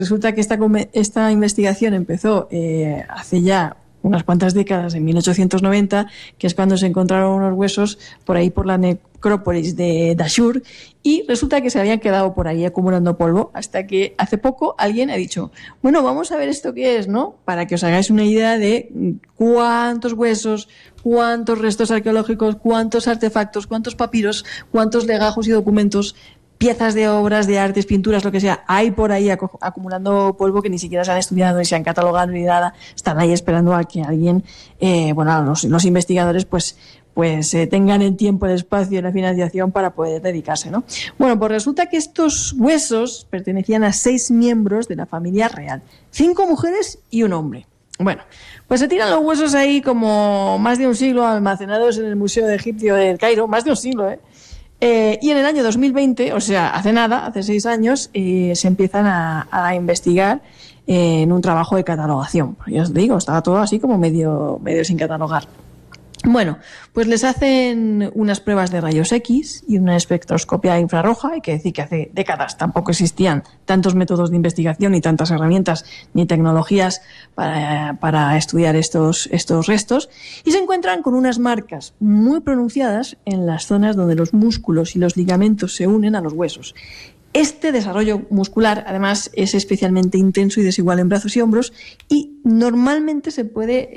Resulta que esta investigación empezó hace ya unas cuantas décadas, en 1890, que es cuando se encontraron unos huesos por ahí por la necrópolis de Dashur, y resulta que se habían quedado por ahí acumulando polvo, hasta que hace poco alguien ha dicho, bueno, vamos a ver esto qué es, ¿no? Para que os hagáis una idea de cuántos huesos, cuántos restos arqueológicos, cuántos artefactos, cuántos papiros, cuántos legajos y documentos, piezas de obras de artes, pinturas, lo que sea, hay por ahí acumulando polvo que ni siquiera se han estudiado, ni se han catalogado ni nada, están ahí esperando a que alguien, los investigadores, pues tengan el tiempo, el espacio y la financiación para poder dedicarse, ¿no? Bueno, pues resulta que estos huesos pertenecían a 6 miembros de la familia real, 5 mujeres y un hombre. Bueno, pues se tiran los huesos ahí como más de un siglo almacenados en el Museo Egipcio del Cairo, más de un siglo, y en el año 2020, o sea, hace nada, hace 6 años, se empiezan a investigar en un trabajo de catalogación. Ya os digo, estaba todo así como medio sin catalogar. Bueno, pues les hacen unas pruebas de rayos X y una espectroscopia infrarroja. Hay que decir que hace décadas tampoco existían tantos métodos de investigación, ni tantas herramientas, ni tecnologías para estudiar estos restos. Y se encuentran con unas marcas muy pronunciadas en las zonas donde los músculos y los ligamentos se unen a los huesos. Este desarrollo muscular, además, es especialmente intenso y desigual en brazos y hombros, y normalmente se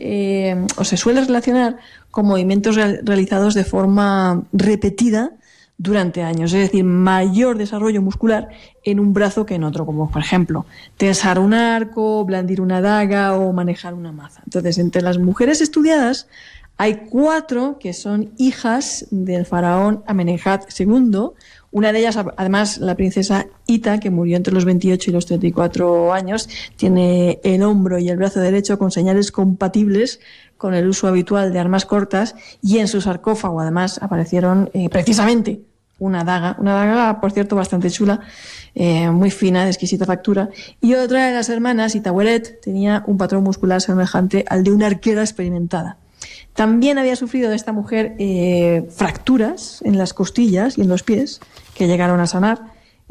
suele relacionar con movimientos realizados de forma repetida durante años, es decir, mayor desarrollo muscular en un brazo que en otro, como por ejemplo tensar un arco, blandir una daga o manejar una maza. Entonces, entre las mujeres estudiadas hay 4 que son hijas del faraón Amenemhat II. Una de ellas, además, la princesa Ita, que murió entre los 28 y los 34 años, tiene el hombro y el brazo derecho con señales compatibles con el uso habitual de armas cortas, y en su sarcófago, además, aparecieron precisamente una daga, por cierto, bastante chula, muy fina, de exquisita factura, y otra de las hermanas, Itaweret, tenía un patrón muscular semejante al de una arquera experimentada. También había sufrido esta mujer fracturas en las costillas y en los pies que llegaron a sanar.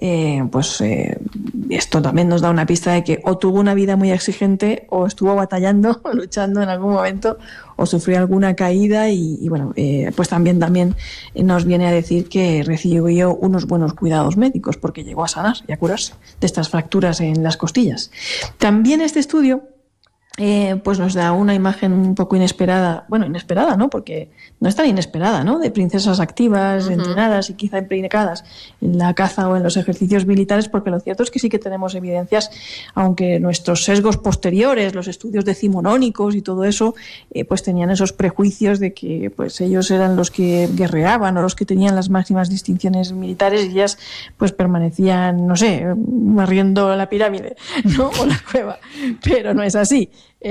Esto también nos da una pista de que o tuvo una vida muy exigente, o estuvo batallando, luchando en algún momento, o sufrió alguna caída pues también nos viene a decir que recibió unos buenos cuidados médicos, porque llegó a sanar y a curarse de estas fracturas en las costillas. También este estudio pues nos da una imagen un poco inesperada, ¿no? Porque no es tan inesperada, ¿no? De princesas activas, entrenadas y quizá implicadas en la caza o en los ejercicios militares, porque lo cierto es que sí que tenemos evidencias, aunque nuestros sesgos posteriores, los estudios decimonónicos y todo eso, pues tenían esos prejuicios de que pues ellos eran los que guerreaban o los que tenían las máximas distinciones militares, y ellas pues permanecían, no sé, barriendo la pirámide, ¿no? O la cueva, pero no es así.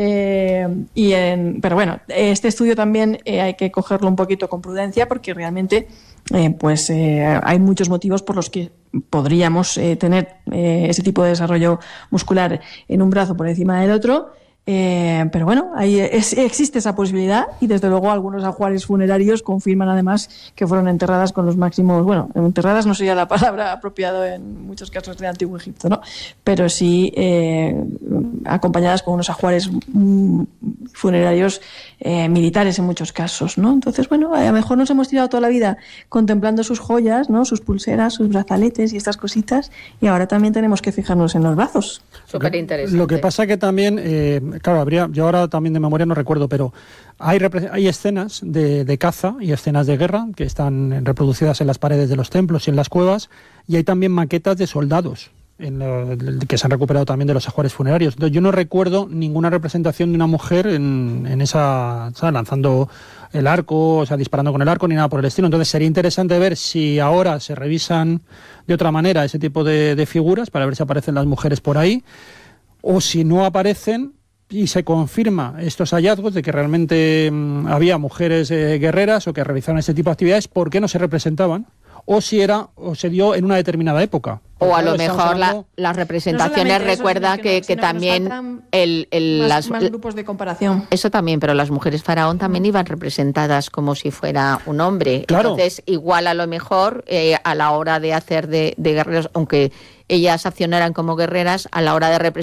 Pero bueno, este estudio también hay que cogerlo un poquito con prudencia, porque realmente hay muchos motivos por los que podríamos tener ese tipo de desarrollo muscular en un brazo por encima del otro. Pero bueno, existe esa posibilidad, y desde luego algunos ajuares funerarios confirman además que fueron enterradas con los máximos, enterradas no sería la palabra apropiada en muchos casos del Antiguo Egipto, ¿no? Pero sí acompañadas con unos ajuares funerarios militares en muchos casos, ¿no? Entonces, a lo mejor nos hemos tirado toda la vida contemplando sus joyas, ¿no? Sus pulseras, sus brazaletes y estas cositas, y ahora también tenemos que fijarnos en los brazos. Súper interesante. Lo que pasa que también claro, yo ahora también de memoria no recuerdo, pero hay escenas de caza y escenas de guerra que están reproducidas en las paredes de los templos y en las cuevas, y hay también maquetas de soldados que se han recuperado también de los ajuares funerarios. Entonces, yo no recuerdo ninguna representación de una mujer en esa, ¿sabes?, lanzando el arco, o sea, disparando con el arco, ni nada por el estilo. Entonces sería interesante ver si ahora se revisan de otra manera ese tipo de figuras, para ver si aparecen las mujeres por ahí, o si no aparecen y se confirma estos hallazgos de que realmente había mujeres guerreras o que realizaban ese tipo de actividades, ¿por qué no se representaban? O si se dio en una determinada época. O a lo mejor las representaciones, no recuerda que también más grupos de comparación. Eso también, pero las mujeres faraón también iban representadas como si fuera un hombre. Claro. Entonces, igual a lo mejor a la hora de hacer de guerreros, aunque ellas accionaran como guerreras a la hora de representar